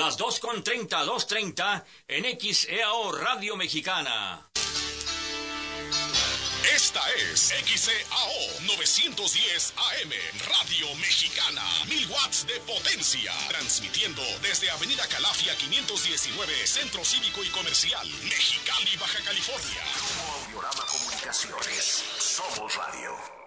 las 2:30, 2:30 en XEAO Radio Mexicana. Esta es XEAO 910 AM, Radio Mexicana, 1000 watts de potencia, transmitiendo desde Avenida Calafia 519, Centro Cívico y Comercial, Mexicali, Baja California. Grupo Audiorama Comunicaciones, somos radio.